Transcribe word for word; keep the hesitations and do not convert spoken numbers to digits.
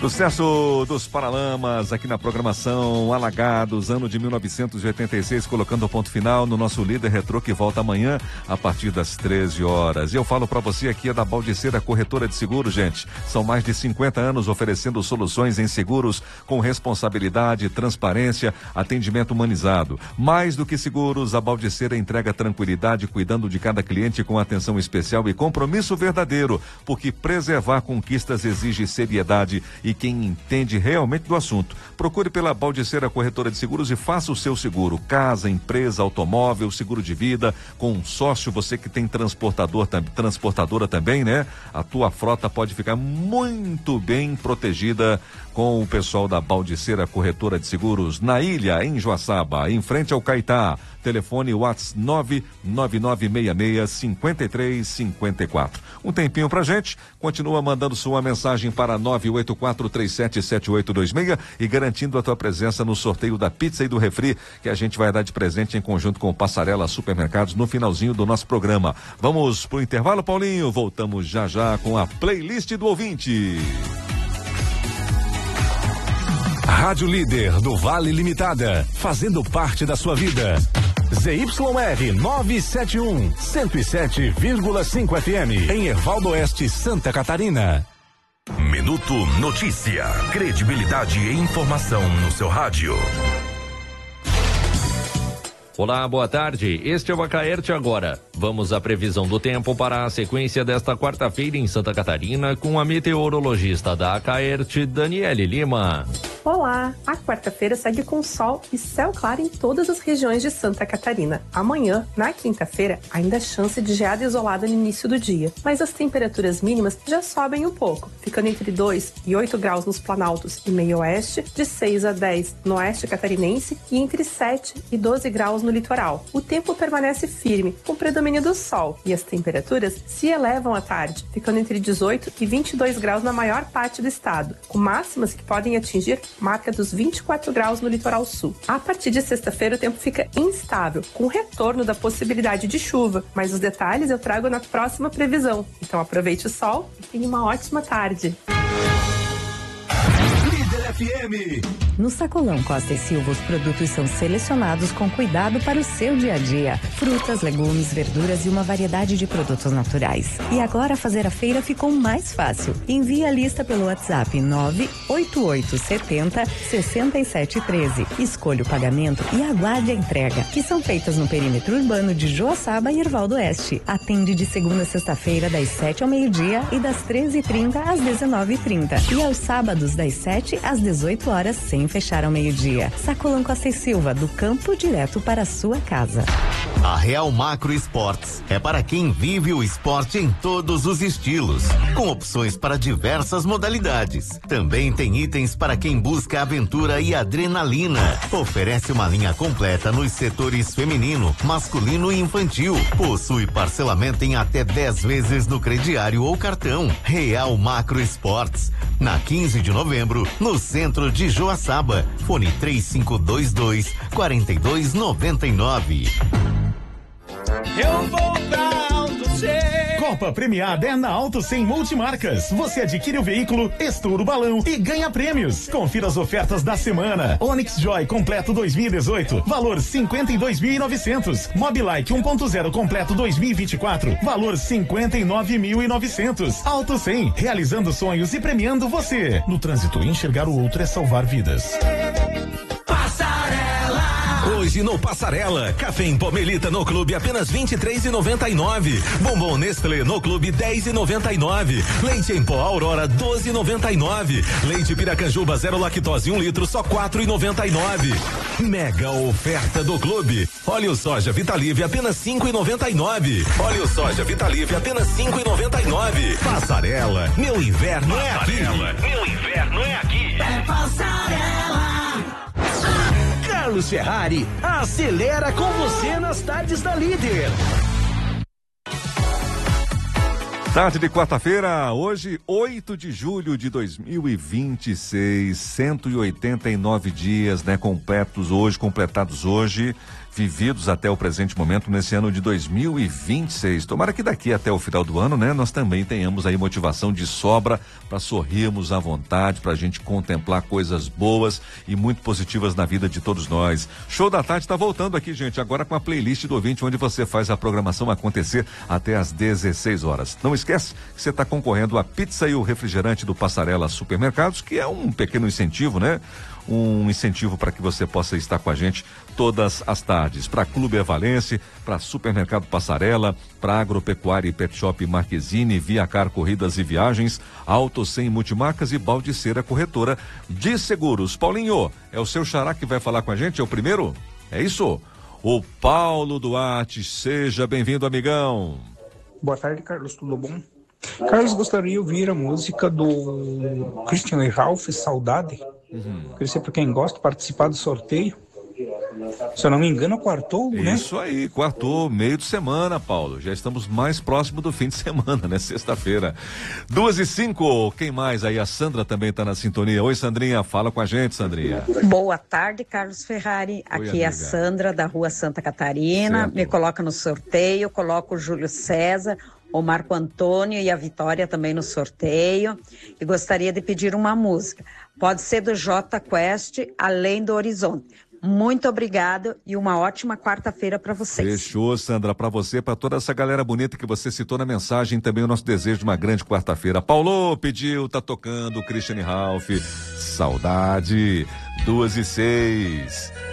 Sucesso dos Paralamas aqui na programação Alagados, ano de mil novecentos e oitenta e seis, colocando o ponto final no nosso líder retrô que volta amanhã a partir das treze horas. E eu falo para você aqui é da Baldiceira Corretora de Seguros, gente. São mais de cinquenta anos oferecendo soluções em seguros com responsabilidade, transparência, atendimento humanizado. Mais do que seguros, a Baldiceira entrega tranquilidade, cuidando de cada cliente com atenção especial e compromisso verdadeiro, porque preservar conquistas exige seriedade e quem entende realmente do assunto. Procure pela Baldiceira Corretora de Seguros e faça o seu seguro. Casa, empresa, automóvel, seguro de vida, com um sócio, você que tem transportador, transportadora também, né? A tua frota pode ficar muito bem protegida com o pessoal da Baldiceira Corretora de Seguros, na ilha, em Joaçaba, em frente ao Caetá. Telefone WhatsApp nove nove nove seis seis cinco três cinco quatro. Um tempinho pra gente, continua mandando sua mensagem para nove oito quatro três sete sete oito dois seis e garantindo a tua presença no sorteio da pizza e do refri que a gente vai dar de presente em conjunto com o Passarela Supermercados no finalzinho do nosso programa. Vamos pro intervalo, Paulinho, voltamos já já com a playlist do ouvinte. Rádio Líder do Vale Limitada, fazendo parte da sua vida. Z Y R novecentos e setenta e um, cento e sete vírgula cinco F M, em Ervaldo Oeste, Santa Catarina. Minuto Notícia. Credibilidade e informação no seu rádio. Olá, boa tarde. Este é o Acaerte Agora. Vamos à previsão do tempo para a sequência desta quarta-feira em Santa Catarina com a meteorologista da Acaerte, Daniele Lima. Olá! A quarta-feira segue com sol e céu claro em todas as regiões de Santa Catarina. Amanhã, na quinta-feira, ainda há chance de geada isolada no início do dia, mas as temperaturas mínimas já sobem um pouco, ficando entre dois e oito graus nos Planaltos e meio oeste, de seis a dez no oeste catarinense e entre sete e doze graus no litoral. O tempo permanece firme, com predomínio do sol, e as temperaturas se elevam à tarde, ficando entre dezoito e vinte e dois graus na maior parte do estado, com máximas que podem atingir marca dos vinte e quatro graus no litoral sul. A partir de sexta-feira o tempo fica instável, com o retorno da possibilidade de chuva, mas os detalhes eu trago na próxima previsão. Então aproveite o sol e tenha uma ótima tarde. F M. No Sacolão Costa e Silva, os produtos são selecionados com cuidado para o seu dia a dia. Frutas, legumes, verduras e uma variedade de produtos naturais. E agora fazer a feira ficou mais fácil. Envie a lista pelo WhatsApp nove oito oito sete zero seis sete um três. Escolha o pagamento e aguarde a entrega, que são feitas no perímetro urbano de Joaçaba e Ervaldo Oeste. Atende de segunda a sexta-feira das sete ao meio-dia e das treze e trinta às dezenove e trinta. E aos sábados das sete às dezoito horas, sem fechar ao meio-dia. Sacolão Costa e Silva, do campo direto para a sua casa. A Real Macro Esportes é para quem vive o esporte em todos os estilos, com opções para diversas modalidades. Também tem itens para quem busca aventura e adrenalina. Oferece uma linha completa nos setores feminino, masculino e infantil. Possui parcelamento em até dez vezes no crediário ou cartão. Real Macro Esportes, na quinze de novembro, no centro de Joaçaba. Fone três cinco dois dois, quatro dois nove nove. Eu vou pra Auto cem. Copa premiada é na Auto cem Multimarcas. Você adquire o veículo, estoura o balão e ganha prêmios. Confira as ofertas da semana. Onix Joy completo dois mil e dezoito, valor cinquenta e dois mil e novecentos. Mobilike um ponto zero completo dois mil e vinte e quatro, valor cinquenta e nove mil e novecentos. Auto cem, realizando sonhos e premiando você. No trânsito, enxergar o outro é salvar vidas. Hoje no Passarela, café em pó Melita no clube apenas vinte e três reais e noventa e nove. Bombom Nestlé no clube dez reais e noventa e nove. Leite em pó Aurora doze reais e noventa e nove. Leite Piracanjuba zero lactose um litro só quatro reais e noventa e nove. Mega oferta do clube. Óleo soja Vitalive apenas cinco reais e noventa e nove. Óleo soja Vitalive apenas cinco reais e noventa e nove. Passarela, meu inverno é aqui. Meu inverno é aqui. É Passarela. Carlos Ferrari acelera com você nas tardes da Líder. Tarde de quarta-feira, hoje, oito de julho de dois mil e vinte e seis, cento e oitenta e nove dias, né, completos hoje, completados hoje, vividos até o presente momento nesse ano de dois mil e vinte e seis. Tomara que daqui até o final do ano, né, nós também tenhamos aí motivação de sobra para sorrirmos à vontade, para a gente contemplar coisas boas e muito positivas na vida de todos nós. Show da Tarde está voltando aqui, gente, agora com a playlist do ouvinte, onde você faz a programação acontecer até às dezesseis horas. Não esquece que você está concorrendo a pizza e o refrigerante do Passarela Supermercados, que é um pequeno incentivo, né? Um incentivo para que você possa estar com a gente todas as tardes. Para Clube Evalense, para Supermercado Passarela, para Agropecuária e Pet Shop Marquezine, Viacar Corridas e Viagens, Auto cem Multimarcas e Baldiceira Corretora de Seguros. Paulinho, é o seu xará que vai falar com a gente? É o primeiro? É isso? O Paulo Duarte, seja bem-vindo, amigão. Boa tarde, Carlos, tudo bom? Carlos, gostaria de ouvir a música do Christian e Ralph, Saudade. Uhum. Queria ser para quem gosta participar do sorteio. Se eu não me engano, quartou, né? Isso aí, quartou, meio de semana, Paulo. Já estamos mais próximo do fim de semana, né? Sexta-feira. Duas e cinco, quem mais aí? A Sandra também está na sintonia. Oi, Sandrinha, fala com a gente, Sandrinha. Boa tarde, Carlos Ferrari. Oi, aqui amiga. É a Sandra, da Rua Santa Catarina. Certo. Me coloca no sorteio, coloco o Júlio César, o Marco Antônio e a Vitória também no sorteio. E gostaria de pedir uma música. Pode ser do J Quest, Além do Horizonte. Muito obrigado e uma ótima quarta-feira para vocês. Fechou, Sandra, para você, para toda essa galera bonita que você citou na mensagem, também o nosso desejo de uma grande quarta-feira. Paulo pediu, tá tocando, Christian Ralph, Saudade, duas e seis.